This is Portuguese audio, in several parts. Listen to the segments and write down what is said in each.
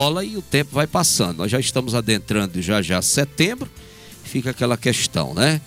e o tempo vai passando. Nós já estamos adentrando já setembro, fica aquela questão, né?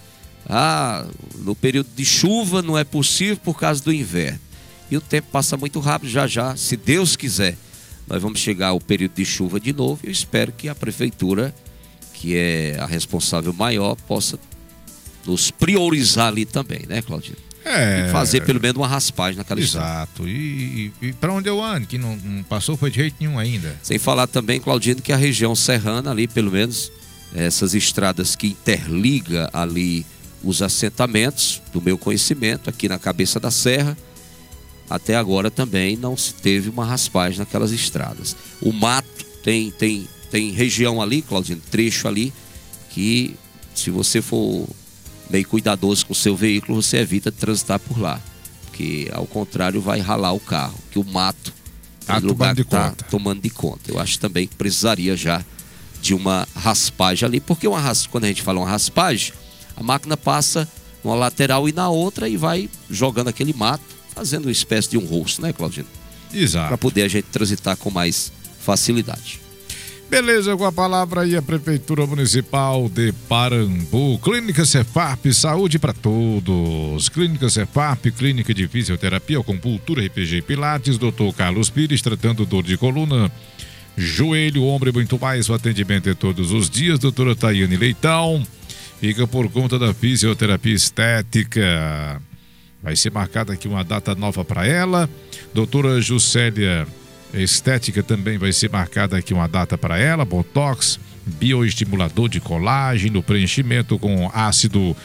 No período de chuva não é possível por causa do inverno. E o tempo passa muito rápido, já, se Deus quiser, nós vamos chegar ao período de chuva de novo. Eu espero que a prefeitura, que é a responsável maior, possa nos priorizar ali também, né, Claudinho? E fazer pelo menos uma raspagem naquela estrada. Exato. E para onde eu ando, que não passou foi de jeito nenhum ainda. Sem falar também, Claudinho, que a região serrana ali, pelo menos, essas estradas que interligam ali os assentamentos, do meu conhecimento, aqui na cabeça da serra, até agora também não se teve uma raspagem naquelas estradas. O mato tem região ali, Claudinho, trecho ali, que se você for meio cuidadoso com o seu veículo, você evita de transitar por lá. Porque, ao contrário, vai ralar o carro, que o mato tá tomando de conta. Eu acho também que precisaria já de uma raspagem ali, porque quando a gente fala uma raspagem, a máquina passa numa lateral e na outra e vai jogando aquele mato, fazendo uma espécie de um rosto, né, Claudinho? Exato. Para poder a gente transitar com mais facilidade. Beleza, com a palavra aí a Prefeitura Municipal de Parambu. Clínica Cefap, saúde para todos. Clínica Cefap, clínica de fisioterapia, acupuntura, RPG e pilates. Dr. Carlos Pires, tratando dor de coluna, joelho, ombro e muito mais. O atendimento é todos os dias. Doutora Tayane Leitão fica por conta da fisioterapia estética. Vai ser marcada aqui uma data nova para ela. Doutora Juscelia Estética também vai ser marcada aqui uma data para ela. Botox, bioestimulador de colágeno, preenchimento com ácido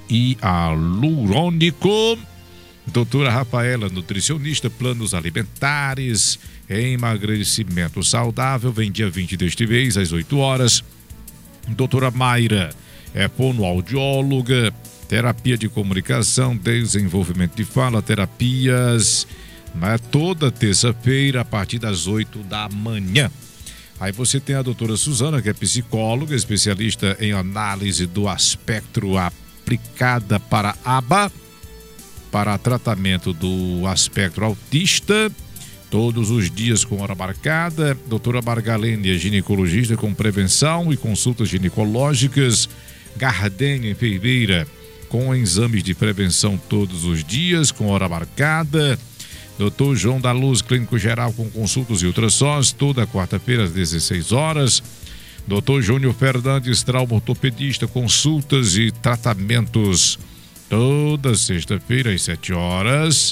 hialurônico. Doutora Rafaela, nutricionista, planos alimentares, emagrecimento saudável, vem dia 20 deste mês, às 8 horas. Doutora Mayra, fonoaudióloga, terapia de comunicação, desenvolvimento de fala, terapias, toda terça-feira, a partir das 8 da manhã. Aí você tem a doutora Suzana, que é psicóloga, especialista em análise do aspecto aplicada para ABA, para tratamento do aspecto autista, todos os dias com hora marcada. Doutora Margalene, ginecologista com prevenção e consultas ginecológicas. Gardênia Ferreira, com exames de prevenção todos os dias, com hora marcada. Dr. João da Luz, clínico geral com consultas e ultrassons, toda quarta-feira às 16 horas. Dr. Júnior Fernandes, traumaortopedista, consultas e tratamentos toda sexta-feira às 7 horas.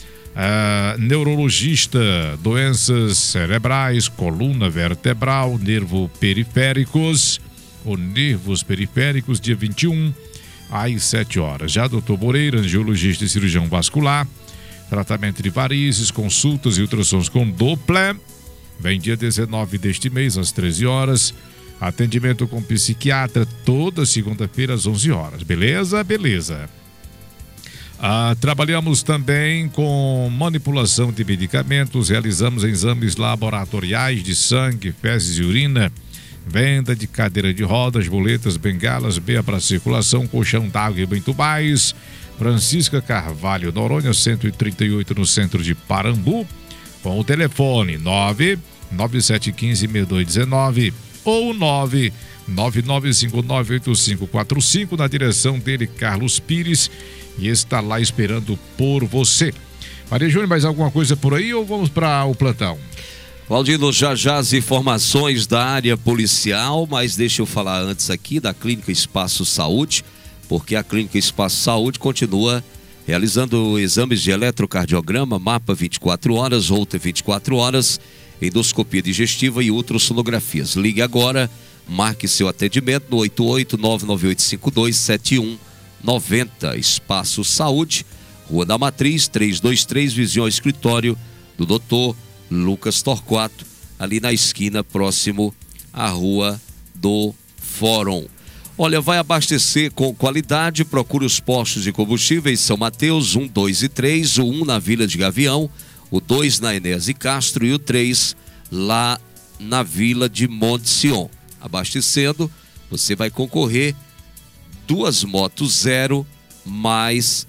Neurologista, doenças cerebrais, coluna vertebral, nervos periféricos, dia 21 às 7 horas. Já Dr. Moreira, angiologista e cirurgião vascular, tratamento de varizes, consultas e ultrassons com Doppler, vem dia 19 deste mês às 13 horas. Atendimento com psiquiatra toda segunda-feira às 11 horas. Beleza? Beleza. Trabalhamos também com manipulação de medicamentos, realizamos exames laboratoriais de sangue, fezes e urina, venda de cadeira de rodas, boletas, bengalas, meia para circulação, colchão d'água e muito mais. Francisca Carvalho, Noronha 138, no centro de Parambu, com o telefone 99715-6219 ou 999598545, na direção dele, Carlos Pires, e está lá esperando por você. Maria Júnior, mais alguma coisa por aí ou vamos para o plantão? Valdino, já as informações da área policial, mas deixa eu falar antes aqui da Clínica Espaço Saúde, porque a Clínica Espaço Saúde continua realizando exames de eletrocardiograma, mapa 24 horas, Holter 24 horas, endoscopia digestiva e ultrassonografias. Ligue agora, marque seu atendimento no 88-99852-7190. Espaço Saúde, Rua da Matriz, 323, vizinho ao escritório do Dr. Lucas Torquato, ali na esquina, próximo à Rua do Fórum. Olha, vai abastecer com qualidade, procure os postos de combustíveis São Mateus, 1, 2 e 3, o 1 na Vila de Gavião, o 2 na Enéas e Castro e o 3 lá na Vila de Monte Sião. Abastecendo, você vai concorrer 2 motos zero mais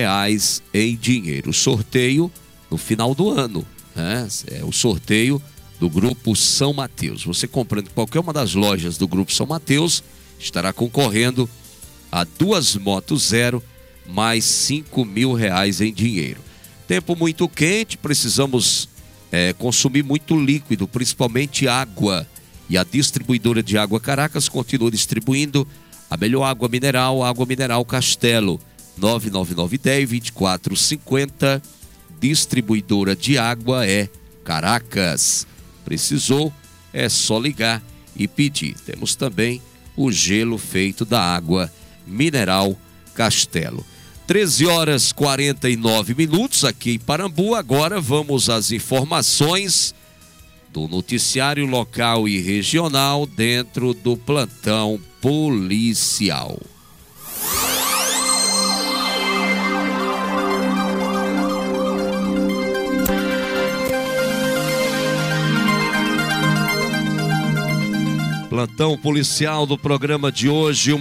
R$5.000 em dinheiro. Sorteio no final do ano, né? É o sorteio do Grupo São Mateus. Você comprando em qualquer uma das lojas do Grupo São Mateus, estará concorrendo a 2 motos zero, mais R$5.000 em dinheiro. Tempo muito quente, precisamos consumir muito líquido, principalmente água. E a distribuidora de água Caracas continua distribuindo a melhor água mineral Castelo, 99910-2450. Distribuidora de água é Caracas. Precisou, é só ligar e pedir. Temos também o gelo feito da água mineral Castelo. 13h49 aqui em Parambu. Agora vamos às informações do noticiário local e regional dentro do plantão policial. Plantão policial do programa de hoje,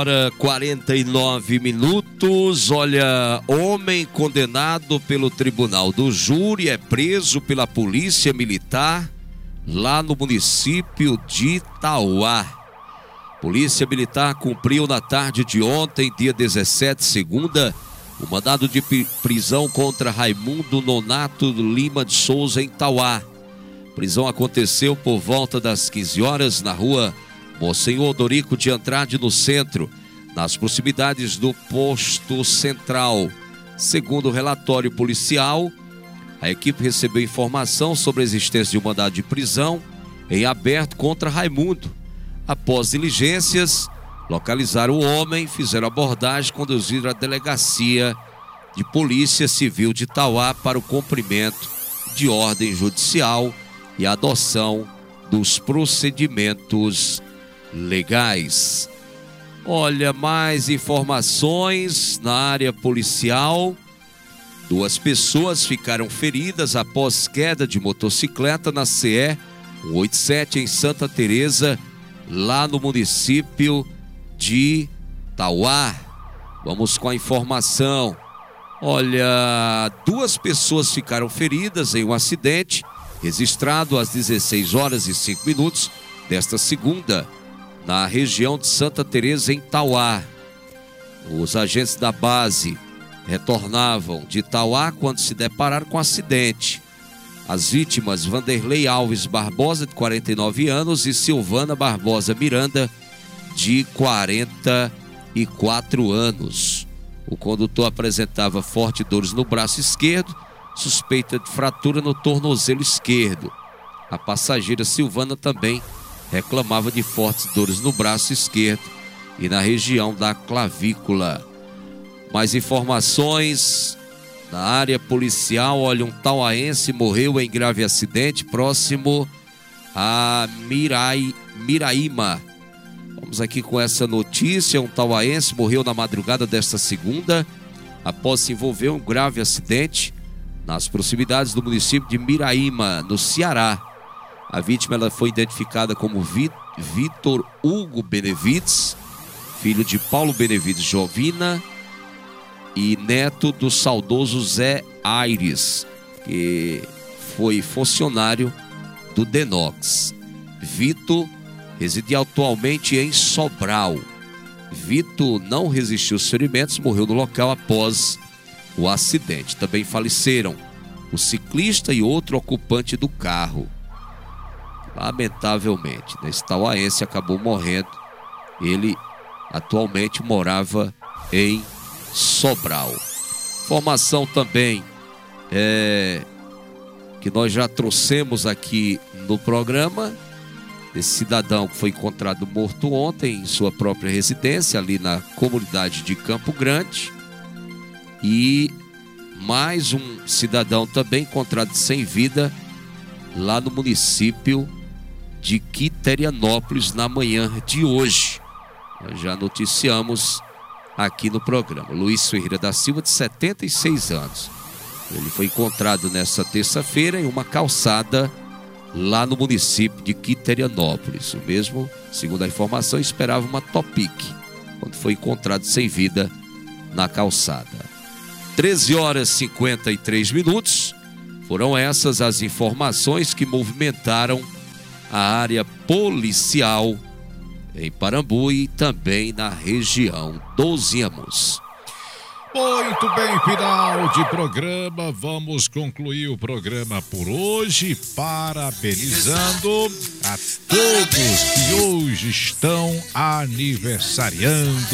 1h49. Olha, homem condenado pelo Tribunal do Júri é preso pela Polícia Militar lá no município de Tauá. Polícia Militar cumpriu na tarde de ontem, dia 17, segunda, o mandado de prisão contra Raimundo Nonato Lima de Souza em Tauá. A prisão aconteceu por volta das 15 horas na rua Monsenhor Odorico de Andrade, no centro, nas proximidades do posto central. Segundo o relatório policial, a equipe recebeu informação sobre a existência de um mandado de prisão em aberto contra Raimundo. Após diligências, localizaram o homem, fizeram abordagem e conduziram à delegacia de Polícia Civil de Tauá para o cumprimento de ordem judicial e a adoção dos procedimentos legais. Olha, mais informações na área policial. 2 pessoas ficaram feridas após queda de motocicleta na CE 187 em Santa Teresa, lá no município de Tauá. Vamos com a informação. Olha, 2 pessoas ficaram feridas em um acidente registrado às 16h05 desta segunda, na região de Santa Teresa, em Tauá. Os agentes da base retornavam de Tauá quando se depararam com o acidente. As vítimas, Vanderlei Alves Barbosa, de 49 anos, e Silvana Barbosa Miranda, de 44 anos. O condutor apresentava fortes dores no braço esquerdo, suspeita de fratura no tornozelo esquerdo. A passageira Silvana também reclamava de fortes dores no braço esquerdo e na região da clavícula. Mais informações na área policial. Olha, um tauaense morreu em grave acidente próximo a Miraíma. Vamos aqui com essa notícia. Um tauaense morreu na madrugada desta segunda após se envolver em um grave acidente nas proximidades do município de Miraíma, no Ceará. A vítima ela foi identificada como Vitor Hugo Benevides, filho de Paulo Benevides Jovina e neto do saudoso Zé Aires, que foi funcionário do Denox. Vitor reside atualmente em Sobral. Vitor não resistiu aos ferimentos, morreu no local após o acidente. Também faleceram o ciclista e outro ocupante do carro. Lamentavelmente, esse tauaense acabou morrendo. Ele atualmente morava em Sobral. Informação também que nós já trouxemos aqui no programa. Esse cidadão que foi encontrado morto ontem em sua própria residência, ali na comunidade de Campo Grande. E mais um cidadão também encontrado sem vida lá no município de Quiterianópolis na manhã de hoje. Nós já noticiamos aqui no programa. Luiz Ferreira da Silva, de 76 anos. Ele foi encontrado nesta terça-feira em uma calçada lá no município de Quiterianópolis. O mesmo, segundo a informação, esperava uma Topic quando foi encontrado sem vida na calçada. 13h53. Foram essas as informações que movimentaram a área policial em Parambu e também na região dos Inhamos. Muito bem, final de programa. Vamos concluir o programa por hoje, parabenizando a todos que hoje estão aniversariando.